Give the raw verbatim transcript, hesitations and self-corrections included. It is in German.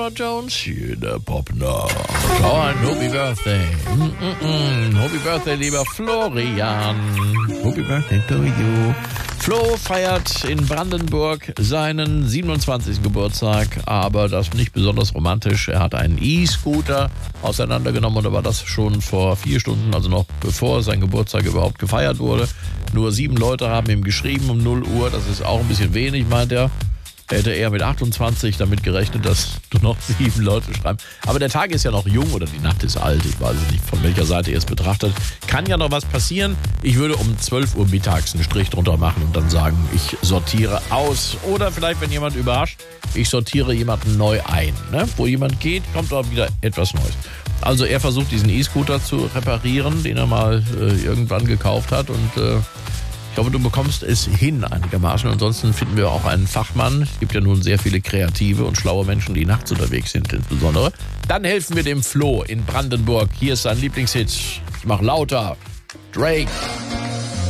Jones hier, der Popnacht. Oh, ein Happy Birthday. Mm -mm -mm. Happy Birthday, lieber Florian. Happy Birthday to you. Flo feiert in Brandenburg seinen siebenundzwanzigsten Geburtstag, aber das nicht besonders romantisch. Er hat einen E-Scooter auseinandergenommen und da war das schon vor vier Stunden, also noch bevor sein Geburtstag überhaupt gefeiert wurde. Nur sieben Leute haben ihm geschrieben um null Uhr, das ist auch ein bisschen wenig, meint er. Er hätte eher mit achtundzwanzig damit gerechnet, dass nur noch sieben Leute schreiben. Aber der Tag ist ja noch jung oder die Nacht ist alt. Ich weiß nicht, von welcher Seite ihr es betrachtet. Kann ja noch was passieren. Ich würde um zwölf Uhr mittags einen Strich drunter machen und dann sagen, ich sortiere aus. Oder vielleicht, wenn jemand überrascht, ich sortiere jemanden neu ein. Ne? Wo jemand geht, kommt auch wieder etwas Neues. Also er versucht, diesen E-Scooter zu reparieren, den er mal äh, irgendwann gekauft hat. Und äh, ich hoffe, du bekommst es hin einigermaßen. Ansonsten finden wir auch einen Fachmann. Es gibt ja nun sehr viele kreative und schlaue Menschen, die nachts unterwegs sind insbesondere. Dann helfen wir dem Flo in Brandenburg. Hier ist sein Lieblingshit. Ich mach lauter. Drake.